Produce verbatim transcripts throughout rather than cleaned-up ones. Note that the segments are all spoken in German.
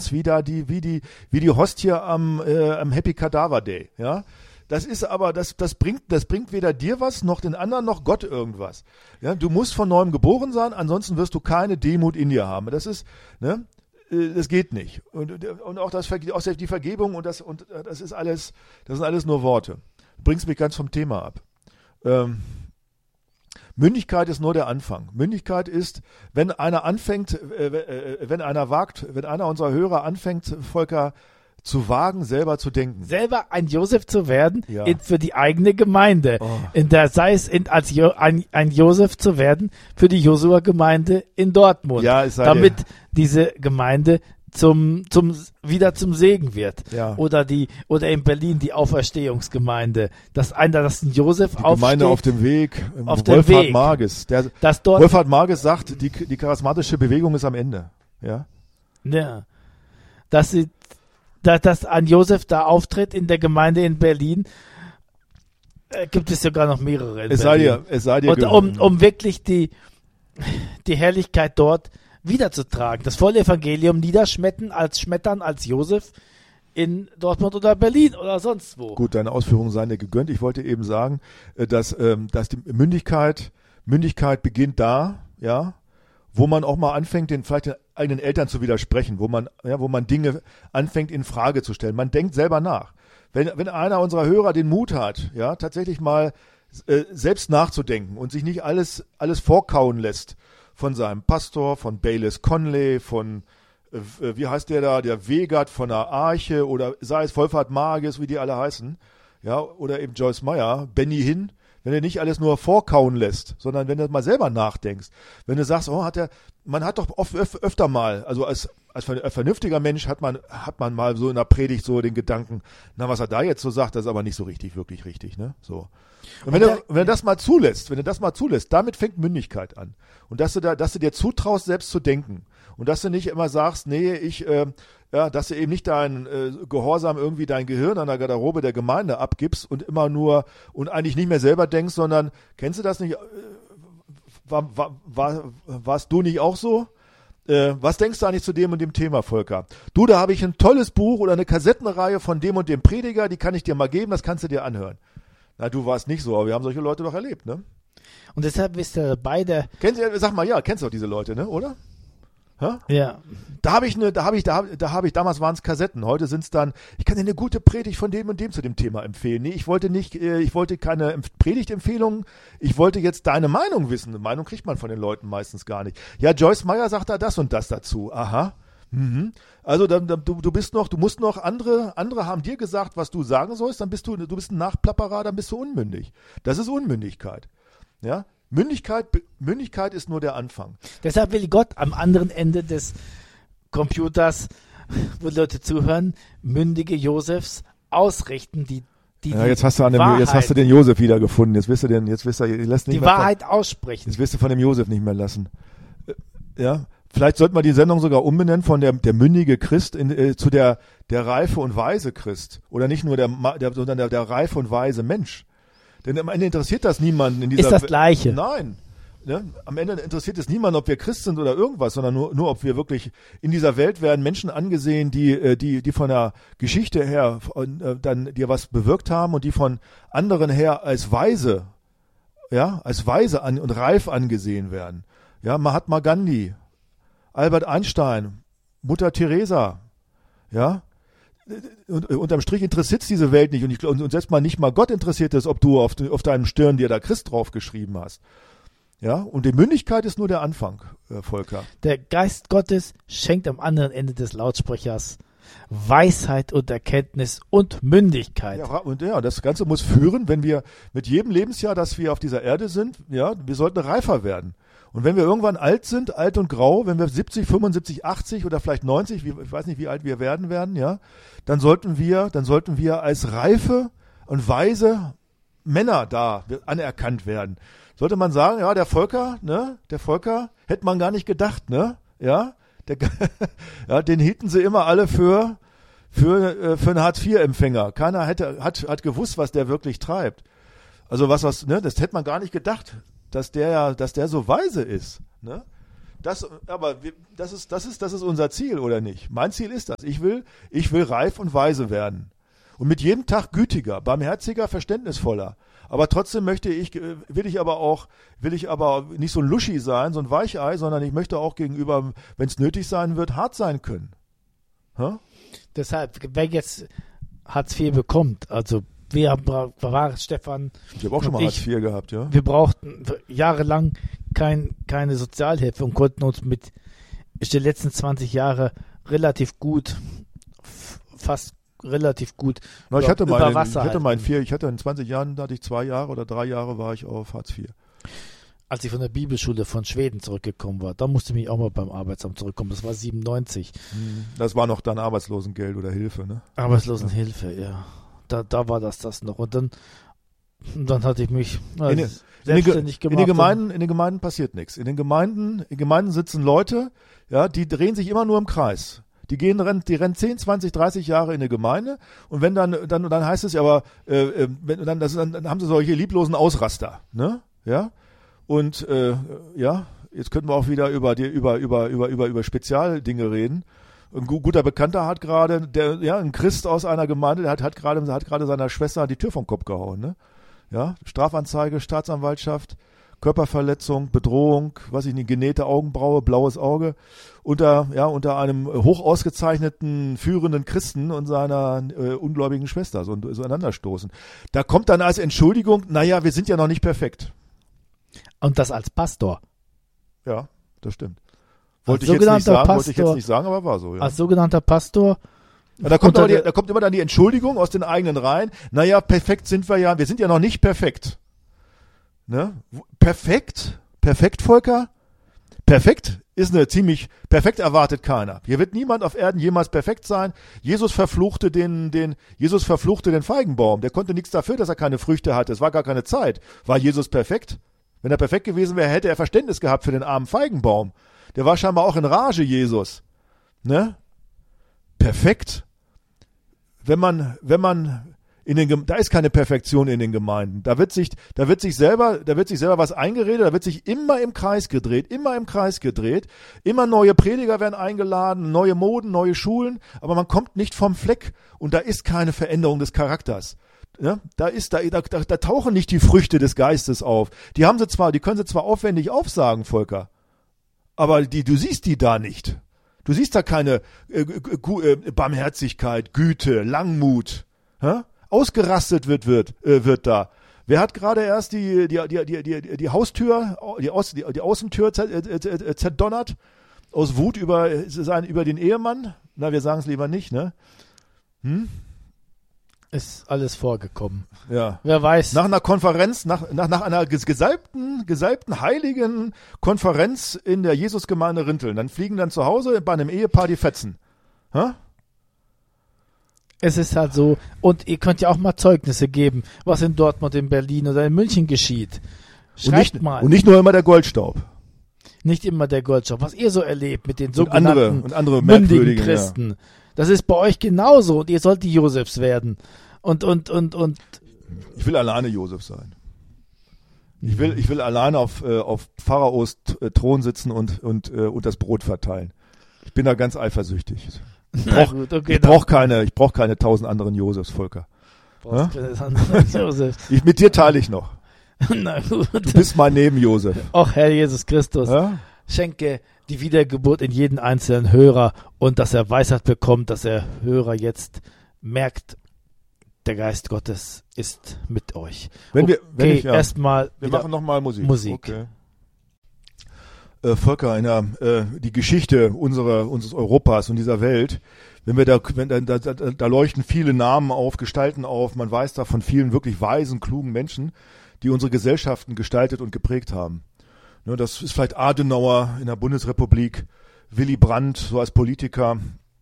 aus wie da die, wie die, wie die Hostie am, äh, am Happy Cadaver Day, ja. Das ist aber, das, das bringt, das bringt weder dir was, noch den anderen, noch Gott irgendwas. Ja, du musst von neuem geboren sein, ansonsten wirst du keine Demut in dir haben. Das ist, ne, das geht nicht. Und, und auch das, auch die Vergebung und das, und das ist alles, das sind alles nur Worte. Du bringst mich ganz vom Thema ab. Ähm, Mündigkeit ist nur der Anfang. Mündigkeit ist, wenn einer anfängt, äh, äh, wenn einer wagt, wenn einer unserer Hörer anfängt, Volker, zu wagen, selber zu denken. Selber ein Josef zu werden, Ja. in, für die eigene Gemeinde. Oh. In der, sei es in, als jo, ein, ein Josef zu werden für die Josua-Gemeinde in Dortmund. Ja, es sei damit dir- diese Gemeinde zum, zum, wieder zum Segen wird. Ja. Oder die, oder in Berlin die Auferstehungsgemeinde. Dass einer, dass ein Josef Die aufsteht. Gemeinde auf dem Weg, ähm, Auf dem Wolfhard Weg. Marges. Der, dass dort, Wolfhard Marges sagt, die, die charismatische Bewegung ist am Ende. Ja. ja, dass sie, dass, dass ein Josef da auftritt in der Gemeinde in Berlin. Äh, gibt es sogar noch mehrere in Es sei Berlin. dir, es sei dir Und um, um wirklich die, die Herrlichkeit dort wiederzutragen. Das volle Evangelium niederschmettern als Schmettern als Josef in Dortmund oder Berlin oder sonst wo. Gut, deine Ausführungen seien dir gegönnt. Ich wollte eben sagen, äh, dass, ähm, dass die Mündigkeit, Mündigkeit beginnt da, ja, wo man auch mal anfängt, den vielleicht den eigenen Eltern zu widersprechen, wo man, ja, wo man Dinge anfängt in Frage zu stellen. Man denkt selber nach. Wenn, wenn einer unserer Hörer den Mut hat, ja, tatsächlich mal äh, selbst nachzudenken und sich nicht alles, alles vorkauen lässt von seinem Pastor, von Baylis Conley, von, äh, wie heißt der da, der Wegert von der Arche oder sei es Wolfhard Marges, wie die alle heißen, ja, oder eben Joyce Meyer, Benny Hinn, wenn du nicht alles nur vorkauen lässt, sondern wenn du mal selber nachdenkst, wenn du sagst, oh, hat er, man hat doch oft, öf, öfter mal, also als, als vernünftiger Mensch hat man, hat man mal so in der Predigt so den Gedanken, na, was er da jetzt so sagt, das ist aber nicht so richtig, wirklich richtig, ne, so. Und wenn, Und du, der- wenn du das mal zulässt, wenn du das mal zulässt, damit fängt Mündigkeit an. Und dass du da, dass du dir zutraust, selbst zu denken. Und dass du nicht immer sagst, nee, ich, äh, ja, dass du eben nicht dein äh, Gehorsam irgendwie dein Gehirn an der Garderobe der Gemeinde abgibst und immer nur und eigentlich nicht mehr selber denkst, sondern kennst du das nicht? Äh, war, war, war, warst du nicht auch so? Äh, was denkst du eigentlich zu dem und dem Thema, Volker? Du, da habe ich ein tolles Buch oder eine Kassettenreihe von dem und dem Prediger, die kann ich dir mal geben, das kannst du dir anhören. Na, du warst nicht so, aber wir haben solche Leute doch erlebt, ne? Und deshalb wisst ihr beide, Kennst du, sag mal, ja, kennst du auch diese Leute, ne, oder? Hä? ja, Da habe ich eine, da habe ich, da habe da hab ich, damals waren es Kassetten, heute sind es dann, ich kann dir eine gute Predigt von dem und dem zu dem Thema empfehlen. Nee, ich wollte nicht, äh, ich wollte keine Empf- Predigtempfehlung, ich wollte jetzt deine Meinung wissen. Eine Meinung kriegt man von den Leuten meistens gar nicht. Ja, Joyce Meyer sagt da das und das dazu. Aha. Mhm. Also dann, dann, du, du bist noch, du musst noch andere, andere haben dir gesagt, was du sagen sollst, dann bist du, du bist ein Nachplapperer, dann bist du unmündig. Das ist Unmündigkeit. Ja? Mündigkeit, Mündigkeit ist nur der Anfang. deshalb will Gott am anderen Ende des Computers, wo Leute zuhören, mündige Josefs ausrichten, die die, Ja, die jetzt hast du an dem, Wahrheit, jetzt hast du den Josef wieder gefunden. Jetzt wirst du den, jetzt wirst du, lässt nicht die mehr von- Wahrheit aussprechen. Jetzt wirst du von dem Josef nicht mehr lassen. Äh, Ja, vielleicht sollten wir die Sendung sogar umbenennen von der, der mündige Christ in, äh, zu der, der reife und weise Christ. Oder nicht nur der, Ma- der sondern der, der reife und weise Mensch. Denn am Ende interessiert das niemanden in dieser Ist das We- Gleiche. Nein. Ne? Am Ende interessiert es niemanden, ob wir Christ sind oder irgendwas, sondern nur, nur ob wir wirklich in dieser Welt werden Menschen angesehen, die, äh, die, die von der Geschichte her äh, dann dir was bewirkt haben und die von anderen her als weise, ja, als weise an, und reif angesehen werden. Ja, Mahatma Gandhi, Albert Einstein, Mutter Teresa, ja. Und, und unterm Strich interessiert es diese Welt nicht. Und, ich, und, und selbst mal nicht mal Gott interessiert es, ob du auf, auf deinem Stirn dir da Christ draufgeschrieben hast. Ja, und die Mündigkeit ist nur der Anfang, äh, Volker. Der Geist Gottes schenkt am anderen Ende des Lautsprechers Weisheit und Erkenntnis und Mündigkeit. Ja, und ja, das Ganze muss führen, wenn wir mit jedem Lebensjahr, das wir auf dieser Erde sind, ja, wir sollten reifer werden. Und wenn wir irgendwann alt sind, alt und grau, wenn wir siebzig, fünfundsiebzig, achtzig oder vielleicht neunzig, wie, ich weiß nicht, wie alt wir werden werden, ja, dann sollten wir, dann sollten wir als reife und weise Männer da anerkannt werden. Sollte man sagen, ja, der Volker, ne, der Volker, hätte man gar nicht gedacht, ne, ja, der, ja, den hielten sie immer alle für, für, äh, für einen Hartz vier Empfänger. Keiner hätte, hat, hat gewusst, was der wirklich treibt. Also was, was, ne, das hätte man gar nicht gedacht, dass der ja, dass der so weise ist, ne. Das, aber wir, das ist, das ist, das ist unser Ziel, oder nicht? Mein Ziel ist das. Ich will, ich will reif und weise werden. Und mit jedem Tag gütiger, barmherziger, verständnisvoller. Aber trotzdem möchte ich, will ich aber auch, will ich aber nicht so ein Luschi sein, so ein Weichei, sondern ich möchte auch gegenüber, wenn es nötig sein wird, hart sein können. Ha? Deshalb, wer jetzt Hartz vier bekommt, also wir war Stefan. Ich habe auch schon mal Hartz vier gehabt, ja. Wir brauchten jahrelang kein, keine Sozialhilfe und konnten uns mit den letzten zwanzig Jahren relativ gut, fast relativ gut Na, ich hatte über meine, Wasser ich hatte mein halten. vier, ich hatte in zwanzig Jahren, da hatte ich zwei Jahre oder drei Jahre war ich auf Hartz vier. Als ich von der Bibelschule von Schweden zurückgekommen war, da musste ich mich auch mal beim Arbeitsamt zurückkommen. Das war siebenundneunzig. Das war noch dann Arbeitslosengeld oder Hilfe, ne? Arbeitslosenhilfe, ja. Da, da war das das noch. Und dann, und dann hatte ich mich na, In den- selbstständig In gemacht. den Gemeinden, in den Gemeinden passiert nichts. In den Gemeinden, in Gemeinden sitzen Leute, ja, die drehen sich immer nur im Kreis. Die gehen, rennen, die rennen zehn, zwanzig, dreißig Jahre in eine Gemeinde und wenn dann, dann, dann heißt es ja aber, äh, äh, wenn, dann, das, dann haben sie solche lieblosen Ausraster, ne, ja, und äh, ja, jetzt könnten wir auch wieder über die, über, über, über, über, über Spezialdinge reden. Ein gu- guter Bekannter hat gerade, der, ja, ein Christ aus einer Gemeinde, der hat, hat gerade, hat gerade seiner Schwester die Tür vom Kopf gehauen, ne, ja, Strafanzeige, Staatsanwaltschaft, Körperverletzung, Bedrohung, was ich nicht, genähte Augenbraue, blaues Auge, unter, ja, unter einem hoch ausgezeichneten, führenden Christen und seiner äh, ungläubigen Schwester so, so aneinanderstoßen. Da kommt dann als Entschuldigung, naja, wir sind ja noch nicht perfekt. Und das als Pastor. Ja, das stimmt. Wollte Als ich, jetzt nicht sogenannter sagen, wollte ich jetzt Pastor- nicht sagen, aber war so, ja. Als sogenannter Pastor. Ja, da, kommt unter aber die, der- da kommt immer dann die Entschuldigung aus den eigenen Reihen, naja, perfekt sind wir ja, wir sind ja noch nicht perfekt. Ne? Wo- Perfekt? Perfekt, Volker? Perfekt ist eine ziemlich, perfekt erwartet keiner. Hier wird niemand auf Erden jemals perfekt sein. Jesus verfluchte den, den, Jesus verfluchte den Feigenbaum. Der konnte nichts dafür, dass er keine Früchte hatte. Es war gar keine Zeit. War Jesus perfekt? Wenn er perfekt gewesen wäre, hätte er Verständnis gehabt für den armen Feigenbaum. Der war scheinbar auch in Rage, Jesus. Ne? Perfekt? Wenn man, wenn man, in den, Gem- da ist keine Perfektion in den Gemeinden. Da wird sich, da wird sich selber, da wird sich selber was eingeredet, da wird sich immer im Kreis gedreht, immer im Kreis gedreht. Immer neue Prediger werden eingeladen, neue Moden, neue Schulen, aber man kommt nicht vom Fleck und da ist keine Veränderung des Charakters. Ja, da ist, da, da, da, da tauchen nicht die Früchte des Geistes auf. Die haben sie zwar, die können sie zwar aufwendig aufsagen, Volker, aber die, du siehst die da nicht. Du siehst da keine äh, Gu- äh, Barmherzigkeit, Güte, Langmut. Hä? Ausgerastet wird, wird, äh, wird da. Wer hat gerade erst die, die, die, die, die, die Haustür, die, Aus, die, die Außentür zer- äh, äh, zerdonnert? Aus Wut über, äh, sein, über den Ehemann? Na, wir sagen es lieber nicht, ne? Hm? Ist alles vorgekommen. Ja. Wer weiß. Nach einer Konferenz, nach, nach, nach einer ges- gesalbten, gesalbten, heiligen Konferenz in der Jesusgemeinde Rinteln, dann fliegen dann zu Hause bei einem Ehepaar die Fetzen. Hä? Es ist halt so. Und ihr könnt ja auch mal Zeugnisse geben, was in Dortmund, in Berlin oder in München geschieht. Und Schreibt nicht, mal. und nicht nur immer der Goldstaub. Nicht immer der Goldstaub. Was ihr so erlebt mit den Und andere, sogenannten und andere mündigen merkwürdige. Ja. Christen. Das ist bei euch genauso. Und ihr sollt die Josefs werden. Und, und, und, und. Ich will alleine Josef sein. Ich will, ich will alleine auf, äh, auf Pharaos T- äh, Thron sitzen und, und, äh, und das Brot verteilen. Ich bin da ganz eifersüchtig. Ich Na brauche gut, okay, ich brauch keine, ich brauch keine tausend anderen Josefs, Volker. brauchst keine anderen Josefs. Ich, mit dir teile ich noch. Na gut. Du bist mein Neben-Josef. Och, Herr Jesus Christus. Ja? Schenke die Wiedergeburt in jeden einzelnen Hörer und dass er Weisheit bekommt, dass der Hörer jetzt merkt, der Geist Gottes ist mit euch. Wenn wir, wenn Okay, ich, ja, erstmal wir wieder machen nochmal Musik. Musik. Okay. Äh, Volker, in der, äh, die Geschichte unserer, unseres Europas und dieser Welt, wenn wir da, wenn da, da, da, da leuchten viele Namen auf, Gestalten auf, man weiß da von vielen wirklich weisen, klugen Menschen, die unsere Gesellschaften gestaltet und geprägt haben. Ne, das ist vielleicht Adenauer in der Bundesrepublik, Willy Brandt, so als Politiker.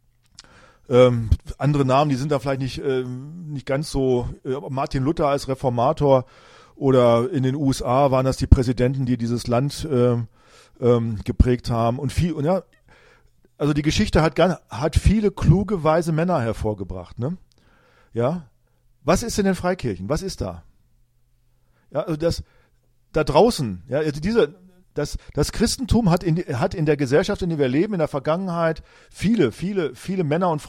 Ähm, andere Namen, die sind da vielleicht nicht, ähm, nicht ganz so, äh, Martin Luther als Reformator oder in den U S A waren das die Präsidenten, die dieses Land ähm, ähm, geprägt haben und viel, und ja, also die Geschichte hat, ganz, hat viele kluge, weise Männer hervorgebracht, ne? Ja. Was ist in den Freikirchen? Was ist da? Ja, also das, da draußen, ja, also diese, das, das Christentum hat in, hat in der Gesellschaft, in der wir leben, in der Vergangenheit viele, viele, viele Männer und